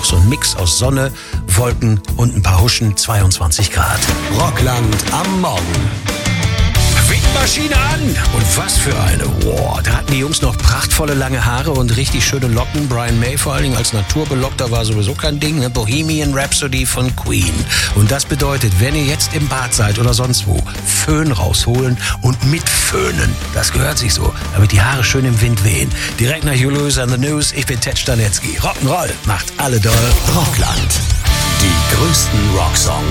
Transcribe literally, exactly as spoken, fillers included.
Mittwoch so ein Mix aus Sonne, Wolken und ein paar Huschen, zweiundzwanzig Grad. Rockland am Morgen. Windmaschine an! Und was für eine. Wow, da hatten die Jungs noch prachtvolle lange Haare und richtig schöne Locken. Brian May vor allen Dingen als Naturbelockter war sowieso kein Ding. Ne? Bohemian Rhapsody von Queen. Und das bedeutet, wenn ihr jetzt im Bad seid oder sonst wo, Föhn rausholen und mitföhnen. Das gehört sich so, damit die Haare schön im Wind wehen. Direkt nach Julius and the News. Ich bin Ted Stanetzky. Rock'n'Roll macht alle doll. Rockland. Die größten Rocksongs.